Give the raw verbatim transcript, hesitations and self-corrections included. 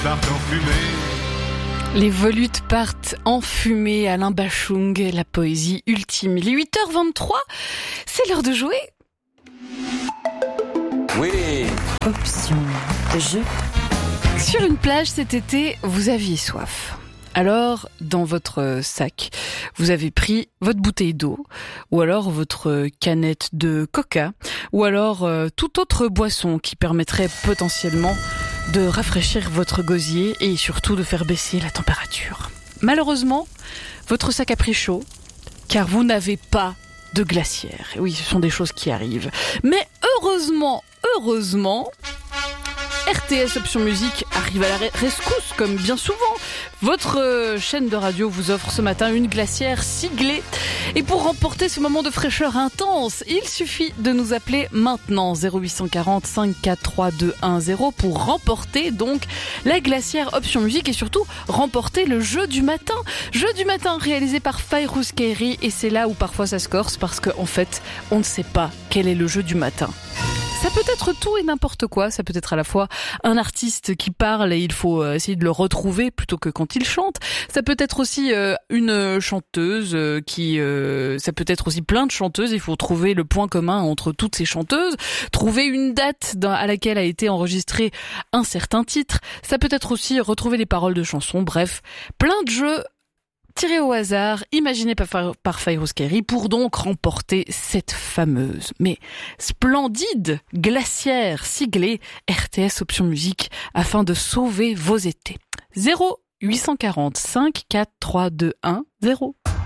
partent en fumée. Les volutes partent en fumée. Alain Bachung, la poésie ultime. Il est huit heures vingt-trois, c'est l'heure de jouer. Oui. Option jeu. Sur une plage cet été, vous aviez soif. Alors, dans votre sac, vous avez pris votre bouteille d'eau, ou alors votre canette de coca, ou alors euh, toute autre boisson qui permettrait potentiellement de rafraîchir votre gosier et surtout de faire baisser la température. Malheureusement, votre sac a pris chaud, car vous n'avez pas de glacière. Oui, ce sont des choses qui arrivent. Mais heureusement, heureusement, R T S Option Musique arrive à la rescousse, comme bien souvent. Votre euh, chaîne de radio vous offre ce matin une glacière siglée. Et pour remporter ce moment de fraîcheur intense, il suffit de nous appeler maintenant zéro huit cent quarante, cinq quatre trois, deux un zéro pour remporter donc la glacière Option Musique et surtout remporter le jeu du matin. Jeu du matin réalisé par Fayrouz Kairi, et c'est là où parfois ça se corse parce qu'en fait, on ne sait pas quel est le jeu du matin. Ça peut être tout et n'importe quoi, ça peut être à la fois un artiste qui parle et il faut essayer de le retrouver plutôt que quand il chante. Ça peut être aussi euh, une chanteuse euh, qui... Euh, ça peut être aussi plein de chanteuses, il faut trouver le point commun entre toutes ces chanteuses, trouver une date dans, à laquelle a été enregistré un certain titre. Ça peut être aussi retrouver les paroles de chansons, bref, plein de jeux tiré au hasard, imaginé par, par Fayrouz Kairi pour donc remporter cette fameuse, mais splendide glacière siglée R T S Option Musique afin de sauver vos étés. zéro huit cent quarante, cinq quatre trois, deux un zéro.